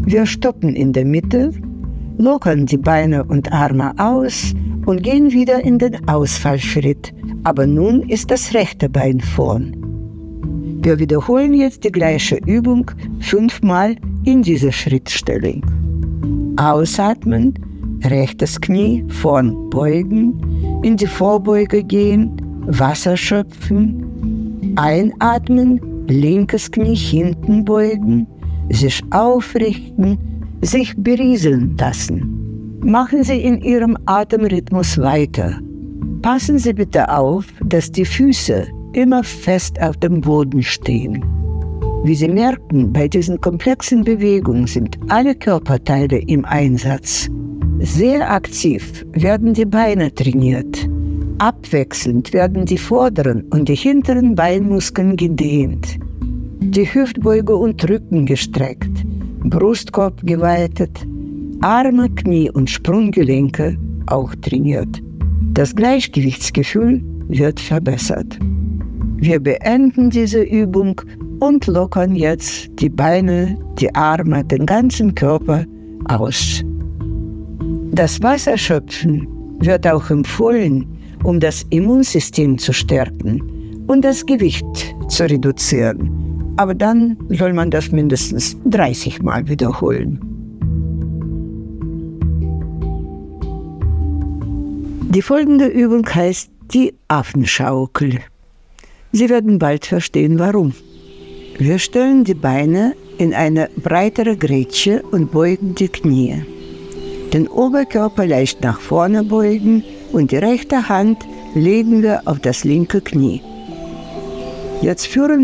Wir stoppen in der Mitte, lockern die Beine und Arme aus und gehen wieder in den Ausfallschritt. Aber nun ist das rechte Bein vorn. Wir wiederholen jetzt die gleiche Übung 5-mal in dieser Schrittstellung. Ausatmen, rechtes Knie vorn beugen, in die Vorbeuge gehen, Wasser schöpfen. Einatmen, linkes Knie hinten beugen, sich aufrichten, sich berieseln lassen. Machen Sie in Ihrem Atemrhythmus weiter. Passen Sie bitte auf, dass die Füße immer fest auf dem Boden stehen. Wie Sie merken, bei diesen komplexen Bewegungen sind alle Körperteile im Einsatz. Sehr aktiv werden die Beine trainiert. Abwechselnd werden die vorderen und die hinteren Beinmuskeln gedehnt. Die Hüftbeuge und Rücken gestreckt, Brustkorb geweitet, Arme, Knie und Sprunggelenke auch trainiert. Das Gleichgewichtsgefühl wird verbessert. Wir beenden diese Übung und lockern jetzt die Beine, die Arme, den ganzen Körper aus. Das Wasserschöpfen wird auch empfohlen, um das Immunsystem zu stärken und das Gewicht zu reduzieren. Aber dann soll man das mindestens 30 Mal wiederholen. Die folgende Übung heißt die Affenschaukel. Sie werden bald verstehen, warum. Wir stellen die Beine in eine breitere Grätsche und beugen die Knie. Den Oberkörper leicht nach vorne beugen und die rechte Hand legen wir auf das linke Knie. Jetzt führen